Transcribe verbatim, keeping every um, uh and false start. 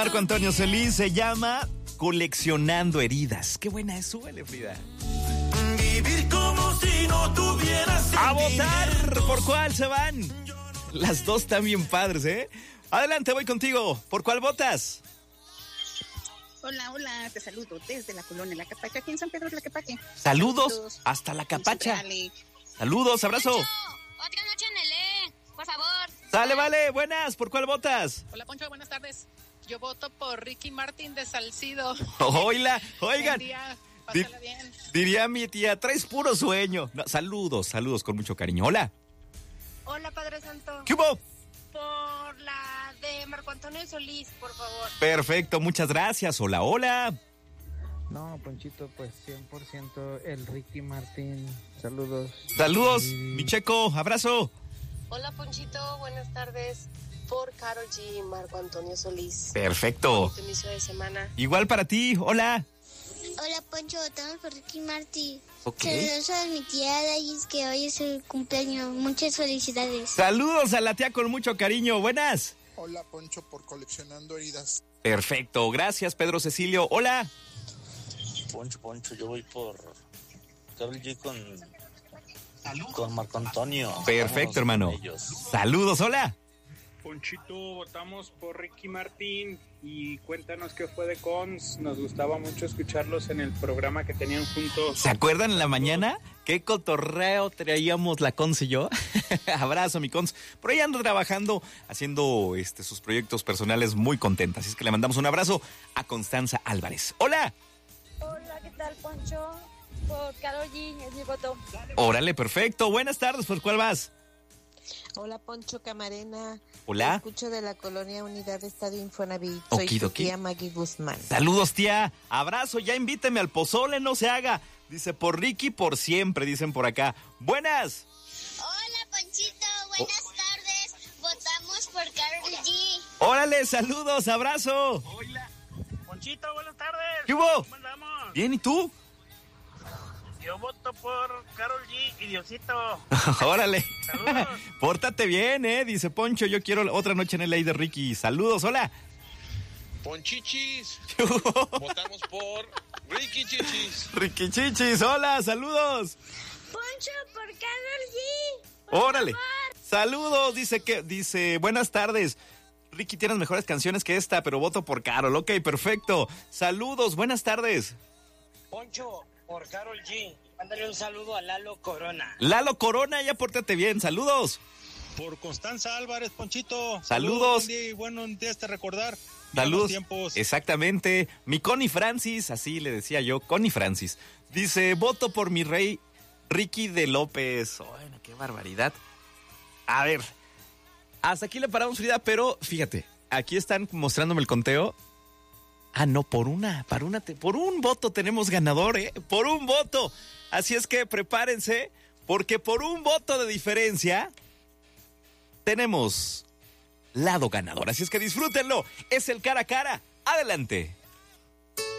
Marco Antonio Solís se llama Coleccionando Heridas. Qué buena es, súbele, Frida. Vivir como si no tuvieras ¡A votar! ¿Por cuál se van? Las dos están bien padres, ¿eh? Adelante, voy contigo. ¿Por cuál votas? Hola, hola, te saludo desde la colonia La Capacha, aquí en San Pedro de La Capacha. Saludos, Saludos. Hasta La Capacha. Saludos, abrazo. Poncho, otra noche en el E, por favor. Sale, vale, buenas. ¿Por cuál votas? Hola, Poncho, buenas tardes. Yo voto por Ricky Martin de Salcido. Oila, oigan. Día, pásala Di- bien. Diría mi tía, traes puro sueño. No, saludos, saludos con mucho cariño. Hola. Hola, Padre Santo. ¿Qué hubo? Por la de Marco Antonio Solís, por favor. Perfecto, muchas gracias. Hola, hola. No, Ponchito, pues cien por ciento el Ricky Martin. Saludos. Saludos, y... mi Checo, abrazo. Hola, Ponchito, buenas tardes. Por Karol G y Marco Antonio Solís. Perfecto. Bonito inicio de semana. Igual para ti, hola. Hola, Poncho, votamos por Ricky Martin. Ok. Saludos a mi tía Dayis, que hoy es su cumpleaños. Muchas felicidades. Saludos a la tía con mucho cariño. Buenas. Hola, Poncho, por Coleccionando Heridas. Perfecto, gracias, Pedro Cecilio. Hola. Poncho, Poncho, yo voy por Karol G con, con Marco Antonio. Perfecto, hermano. Saludos, hola. Ponchito, votamos por Ricky Martin y cuéntanos qué fue de Cons. Nos gustaba mucho escucharlos en el programa que tenían juntos. ¿Se acuerdan en la mañana? ¿Qué cotorreo traíamos la Cons y yo? Abrazo, mi Cons. Por ahí ando trabajando, haciendo este, sus proyectos personales muy contenta. Así es que le mandamos un abrazo a Constanza Álvarez. ¡Hola! Hola, ¿qué tal, Poncho? Por Karol G, es mi voto. Órale, perfecto. Buenas tardes, ¿por cuál vas? Hola, Poncho Camarena. Hola. Escucho de la colonia Unidad Estadio Infonavit. Soy tu tía Maggie Guzmán. Saludos, tía. Abrazo, ya invíteme al pozole, no se haga. Dice, por Ricky, por siempre, dicen por acá. Buenas. Hola, Ponchito, buenas oh. tardes. Votamos por Karol G. Órale, saludos, abrazo. Hola. Ponchito, buenas tardes. ¿Qué hubo? ¿Cómo andamos? Bien, ¿y tú? Yo voto por Karol G y Diosito. Órale. Saludos. Pórtate bien, ¿eh? Dice Poncho, yo quiero otra noche en el aire de Ricky. Saludos, hola. Ponchichis. Votamos por Ricky Chichis. Ricky Chichis, hola, saludos. Poncho por Karol G. Órale. Favor. Saludos, dice que, dice, buenas tardes. Ricky, tienes mejores canciones que esta, pero voto por Karol. Ok, perfecto. Saludos, buenas tardes. Poncho, por Karol G. Mándale un saludo a Lalo Corona. Lalo Corona, ya pórtate bien. Saludos. Por Constanza Álvarez, Ponchito. Saludos. Saludos. Y bueno, un día hasta recordar. Saludos. Tiempos. Exactamente. Mi Connie Francis, así le decía yo, Connie Francis. Dice, voto por mi rey Ricky de López. Bueno, qué barbaridad. A ver, hasta aquí le paramos, Frida, pero fíjate, aquí están mostrándome el conteo. Ah, no, por una, para una, por un voto tenemos ganador, ¿eh? Por un voto. Así es que prepárense, porque por un voto de diferencia tenemos lado ganador. Así es que disfrútenlo. Es el cara a cara. Adelante.